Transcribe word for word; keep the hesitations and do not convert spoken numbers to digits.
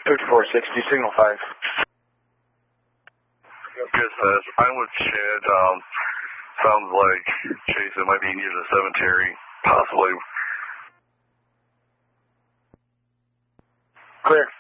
fifty-four sixty, signal five. Yes, uh, I'm with Chad. Um, sounds like Jason might be near the cemetery, possibly. Clear.